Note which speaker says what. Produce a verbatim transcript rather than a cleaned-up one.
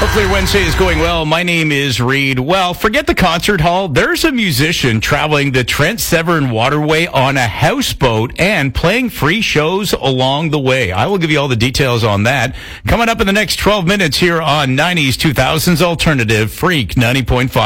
Speaker 1: Hopefully Wednesday is going well. My name is Reed. Well, forget the concert hall. There's a musician traveling the Trent Severn Waterway on a houseboat and playing free shows along the way. I will give you all the details on that coming up in the next twelve minutes here on nineties, two thousands Alternative Freak ninety point five.